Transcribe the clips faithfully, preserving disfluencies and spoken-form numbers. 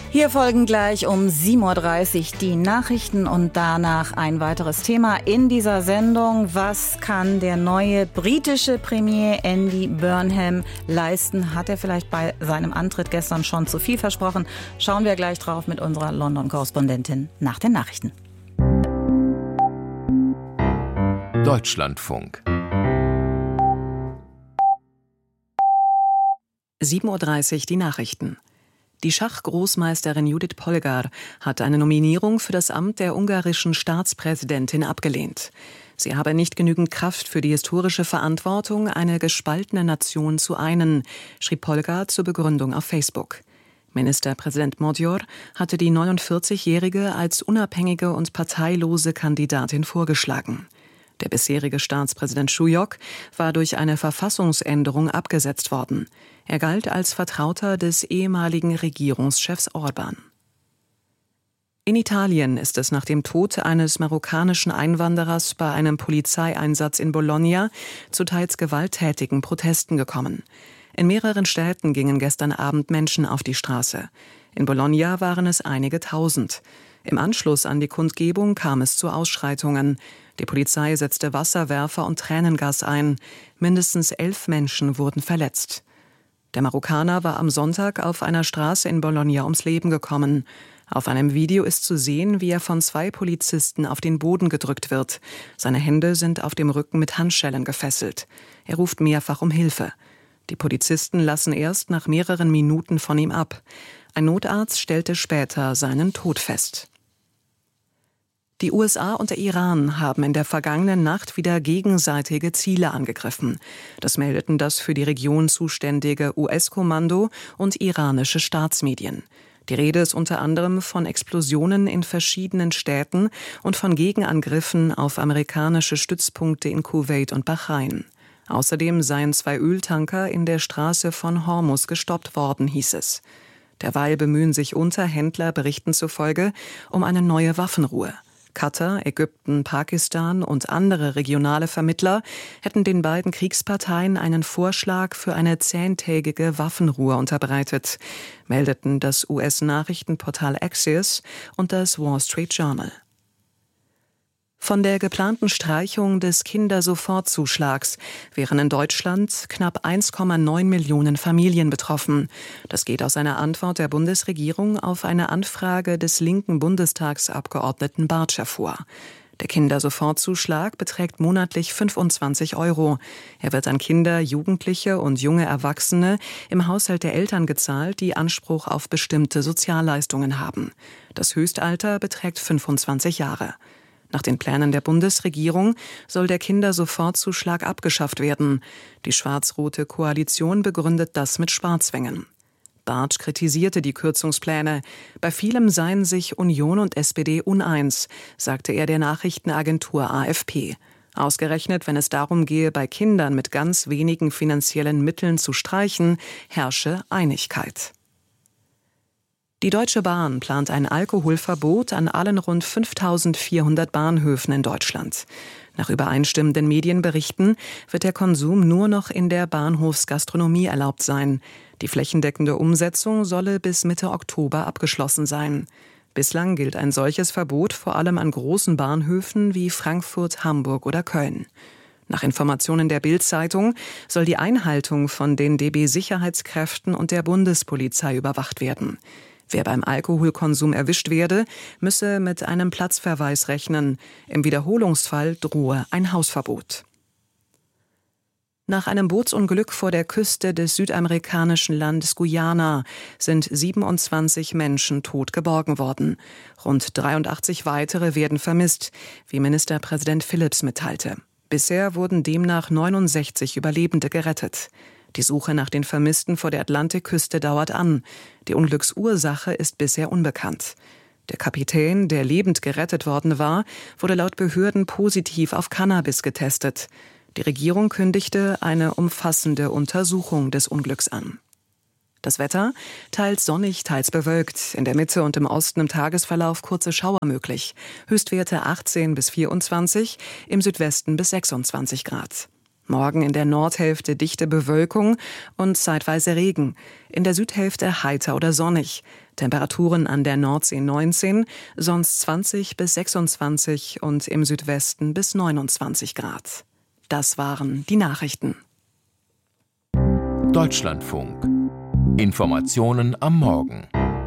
Hier folgen gleich um sieben Uhr dreißig die Nachrichten und danach ein weiteres Thema in dieser Sendung. Was kann der neue britische Premier Andy Burnham leisten? Hat er vielleicht bei seinem Antritt gestern schon zu viel versprochen? Schauen wir gleich drauf mit unserer London-Korrespondentin nach den Nachrichten. Deutschlandfunk. sieben Uhr dreißig die Nachrichten. Die Schachgroßmeisterin Judith Polgar hat eine Nominierung für das Amt der ungarischen Staatspräsidentin abgelehnt. Sie habe nicht genügend Kraft für die historische Verantwortung, eine gespaltene Nation zu einen, schrieb Polgar zur Begründung auf Facebook. Ministerpräsident Magyar hatte die neunundvierzigjährige als unabhängige und parteilose Kandidatin vorgeschlagen. Der bisherige Staatspräsident Šujok war durch eine Verfassungsänderung abgesetzt worden. Er galt als Vertrauter des ehemaligen Regierungschefs Orbán. In Italien ist es nach dem Tod eines marokkanischen Einwanderers bei einem Polizeieinsatz in Bologna zu teils gewalttätigen Protesten gekommen. In mehreren Städten gingen gestern Abend Menschen auf die Straße. In Bologna waren es einige Tausend. Im Anschluss an die Kundgebung kam es zu Ausschreitungen. Die Polizei setzte Wasserwerfer und Tränengas ein. Mindestens elf Menschen wurden verletzt. Der Marokkaner war am Sonntag auf einer Straße in Bologna ums Leben gekommen. Auf einem Video ist zu sehen, wie er von zwei Polizisten auf den Boden gedrückt wird. Seine Hände sind auf dem Rücken mit Handschellen gefesselt. Er ruft mehrfach um Hilfe. Die Polizisten lassen erst nach mehreren Minuten von ihm ab. Ein Notarzt stellte später seinen Tod fest. Die U S A und der Iran haben in der vergangenen Nacht wieder gegenseitige Ziele angegriffen. Das meldeten das für die Region zuständige U S-Kommando und iranische Staatsmedien. Die Rede ist unter anderem von Explosionen in verschiedenen Städten und von Gegenangriffen auf amerikanische Stützpunkte in Kuwait und Bahrain. Außerdem seien zwei Öltanker in der Straße von Hormuz gestoppt worden, hieß es. Derweil bemühen sich Unterhändler Berichten zufolge um eine neue Waffenruhe. Katar, Ägypten, Pakistan und andere regionale Vermittler hätten den beiden Kriegsparteien einen Vorschlag für eine zehntägige Waffenruhe unterbreitet, meldeten das U S-Nachrichtenportal Axios und das Wall Street Journal. Von der geplanten Streichung des Kindersofortzuschlags wären in Deutschland knapp eins Komma neun Millionen Familien betroffen. Das geht aus einer Antwort der Bundesregierung auf eine Anfrage des linken Bundestagsabgeordneten Bartsch hervor. Der Kindersofortzuschlag beträgt monatlich fünfundzwanzig Euro. Er wird an Kinder, Jugendliche und junge Erwachsene im Haushalt der Eltern gezahlt, die Anspruch auf bestimmte Sozialleistungen haben. Das Höchstalter beträgt fünfundzwanzig Jahre. Nach den Plänen der Bundesregierung soll der Kindersofortzuschlag abgeschafft werden. Die schwarz-rote Koalition begründet das mit Sparzwängen. Bartsch kritisierte die Kürzungspläne. Bei vielem seien sich Union und S P D uneins, sagte er der Nachrichtenagentur A F P. Ausgerechnet, wenn es darum gehe, bei Kindern mit ganz wenigen finanziellen Mitteln zu streichen, herrsche Einigkeit. Die Deutsche Bahn plant ein Alkoholverbot an allen rund fünftausendvierhundert Bahnhöfen in Deutschland. Nach übereinstimmenden Medienberichten wird der Konsum nur noch in der Bahnhofsgastronomie erlaubt sein. Die flächendeckende Umsetzung solle bis Mitte Oktober abgeschlossen sein. Bislang gilt ein solches Verbot vor allem an großen Bahnhöfen wie Frankfurt, Hamburg oder Köln. Nach Informationen der Bild-Zeitung soll die Einhaltung von den D B-Sicherheitskräften und der Bundespolizei überwacht werden. Wer beim Alkoholkonsum erwischt werde, müsse mit einem Platzverweis rechnen. Im Wiederholungsfall drohe ein Hausverbot. Nach einem Bootsunglück vor der Küste des südamerikanischen Landes Guyana sind siebenundzwanzig Menschen tot geborgen worden. Rund dreiundachtzig weitere werden vermisst, wie Ministerpräsident Phillips mitteilte. Bisher wurden demnach neunundsechzig Überlebende gerettet. Die Suche nach den Vermissten vor der Atlantikküste dauert an. Die Unglücksursache ist bisher unbekannt. Der Kapitän, der lebend gerettet worden war, wurde laut Behörden positiv auf Cannabis getestet. Die Regierung kündigte eine umfassende Untersuchung des Unglücks an. Das Wetter: teils sonnig, teils bewölkt. In der Mitte und im Osten im Tagesverlauf kurze Schauer möglich. Höchstwerte achtzehn bis vierundzwanzig, im Südwesten bis sechsundzwanzig Grad. Morgen in der Nordhälfte dichte Bewölkung und zeitweise Regen. In der Südhälfte heiter oder sonnig. Temperaturen an der Nordsee neunzehn, sonst zwanzig bis sechsundzwanzig und im Südwesten bis neunundzwanzig Grad. Das waren die Nachrichten. Deutschlandfunk. Informationen am Morgen.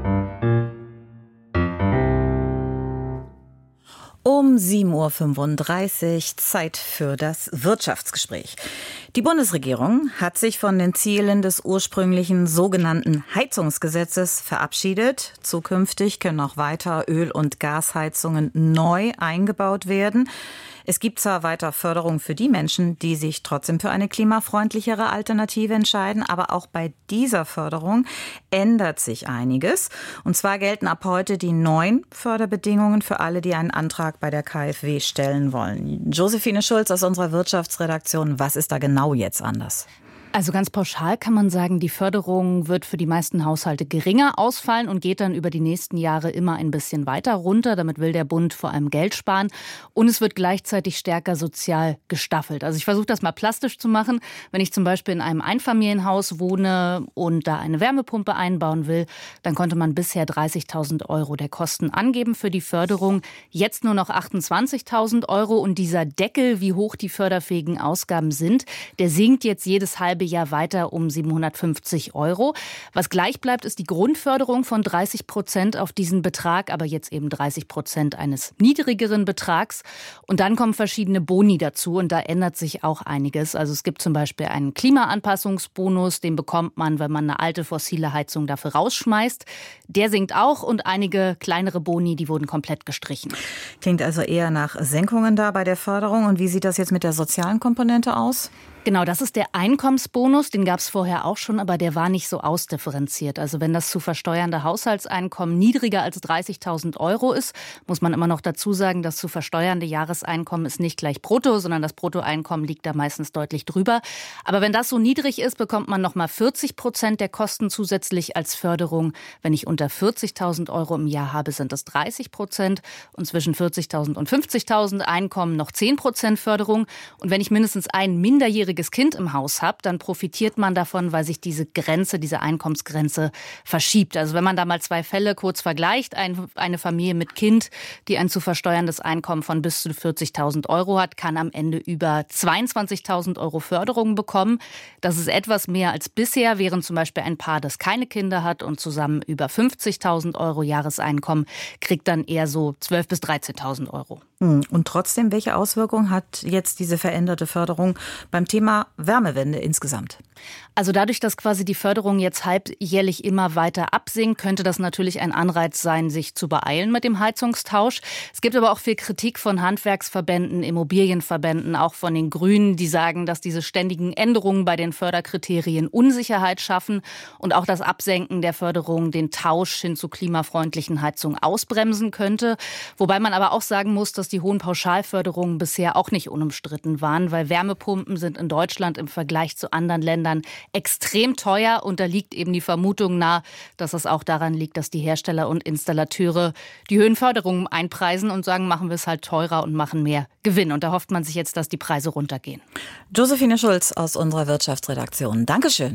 Um sieben Uhr fünfunddreißig, Zeit für das Wirtschaftsgespräch. Die Bundesregierung hat sich von den Zielen des ursprünglichen sogenannten Heizungsgesetzes verabschiedet. Zukünftig können auch weiter Öl- und Gasheizungen neu eingebaut werden. Es gibt zwar weiter Förderung für die Menschen, die sich trotzdem für eine klimafreundlichere Alternative entscheiden, aber auch bei dieser Förderung ändert sich einiges. Und zwar gelten ab heute die neuen Förderbedingungen für alle, die einen Antrag bei der KfW stellen wollen. Josephine Schulz aus unserer Wirtschaftsredaktion, was ist da genau jetzt anders? Also ganz pauschal kann man sagen, die Förderung wird für die meisten Haushalte geringer ausfallen und geht dann über die nächsten Jahre immer ein bisschen weiter runter. Damit will der Bund vor allem Geld sparen. Und es wird gleichzeitig stärker sozial gestaffelt. Also ich versuche das mal plastisch zu machen. Wenn ich zum Beispiel in einem Einfamilienhaus wohne und da eine Wärmepumpe einbauen will, dann konnte man bisher dreißigtausend Euro der Kosten angeben für die Förderung. Jetzt nur noch achtundzwanzigtausend Euro. Und dieser Deckel, wie hoch die förderfähigen Ausgaben sind, der sinkt jetzt jedes halbe Jahr weiter um siebenhundertfünfzig Euro. Was gleich bleibt, ist die Grundförderung von dreißig Prozent auf diesen Betrag, aber jetzt eben dreißig Prozent eines niedrigeren Betrags. Und dann kommen verschiedene Boni dazu und da ändert sich auch einiges. Also es gibt zum Beispiel einen Klimaanpassungsbonus, den bekommt man, wenn man eine alte fossile Heizung dafür rausschmeißt. Der sinkt auch und einige kleinere Boni, die wurden komplett gestrichen. Klingt also eher nach Senkungen da bei der Förderung. Und wie sieht das jetzt mit der sozialen Komponente aus? Genau, das ist der Einkommensbonus, den gab es vorher auch schon, aber der war nicht so ausdifferenziert. Also wenn das zu versteuernde Haushaltseinkommen niedriger als dreißigtausend Euro ist, muss man immer noch dazu sagen, das zu versteuernde Jahreseinkommen ist nicht gleich brutto, sondern das Bruttoeinkommen liegt da meistens deutlich drüber. Aber wenn das so niedrig ist, bekommt man nochmal vierzig Prozent der Kosten zusätzlich als Förderung. Wenn ich unter vierzigtausend Euro im Jahr habe, sind das dreißig Prozent und zwischen vierzigtausend und fünfzigtausend Einkommen noch zehn Prozent Förderung. Und wenn ich mindestens ein minderjähriges Kind im Haus habe, dann profitiert man davon, weil sich diese Grenze, diese Einkommensgrenze verschiebt. Also wenn man da mal zwei Fälle kurz vergleicht, ein, eine Familie mit Kind, die ein zu versteuerndes Einkommen von bis zu vierzigtausend Euro hat, kann am Ende über zweiundzwanzigtausend Euro Förderung bekommen. Das ist etwas mehr als bisher, während zum Beispiel ein Paar, das keine Kinder hat und zusammen über fünfzigtausend Euro Jahreseinkommen, kriegt dann eher so zwölftausend bis dreizehntausend Euro. Und trotzdem, welche Auswirkungen hat jetzt diese veränderte Förderung beim Thema Wärmewende insgesamt? Also dadurch, dass quasi die Förderung jetzt halbjährlich immer weiter absinkt, könnte das natürlich ein Anreiz sein, sich zu beeilen mit dem Heizungstausch. Es gibt aber auch viel Kritik von Handwerksverbänden, Immobilienverbänden, auch von den Grünen, die sagen, dass diese ständigen Änderungen bei den Förderkriterien Unsicherheit schaffen und auch das Absenken der Förderung den Tausch hin zu klimafreundlichen Heizungen ausbremsen könnte. Wobei man aber auch sagen muss, dass die hohen Pauschalförderungen bisher auch nicht unumstritten waren, weil Wärmepumpen sind in Deutschland im Vergleich zu anderen Ländern extrem teuer und da liegt eben die Vermutung nahe, dass es auch daran liegt, dass die Hersteller und Installateure die Höhenförderungen einpreisen und sagen, machen wir es halt teurer und machen mehr Gewinn. Und da hofft man sich jetzt, dass die Preise runtergehen. Josephine Schulz aus unserer Wirtschaftsredaktion. Dankeschön.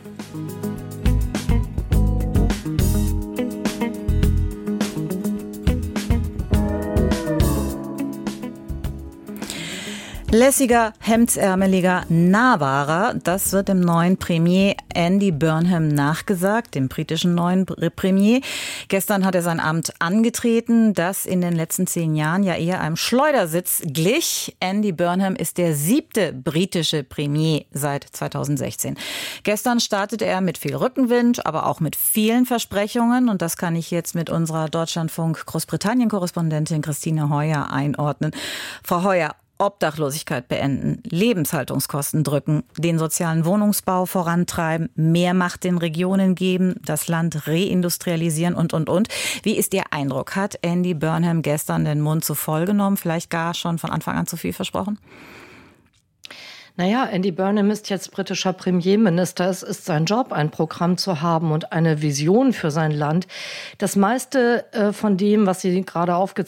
Lässiger, hemdsärmeliger, nahbarer, das wird dem neuen Premier Andy Burnham nachgesagt, dem britischen neuen Premier. Gestern hat er sein Amt angetreten, das in den letzten zehn Jahren ja eher einem Schleudersitz glich. Andy Burnham ist der siebte britische Premier seit zweitausendsechzehn. Gestern startete er mit viel Rückenwind, aber auch mit vielen Versprechungen und das kann ich jetzt mit unserer Deutschlandfunk-Großbritannien-Korrespondentin Christine Heuer einordnen. Frau Heuer, Obdachlosigkeit beenden, Lebenshaltungskosten drücken, den sozialen Wohnungsbau vorantreiben, mehr Macht den Regionen geben, das Land reindustrialisieren und, und, und. Wie ist Ihr Eindruck? Hat Andy Burnham gestern den Mund zu voll genommen, vielleicht gar schon von Anfang an zu viel versprochen? Naja, Andy Burnham ist jetzt britischer Premierminister. Es ist sein Job, ein Programm zu haben und eine Vision für sein Land. Das meiste äh, von dem, was Sie gerade aufgezählt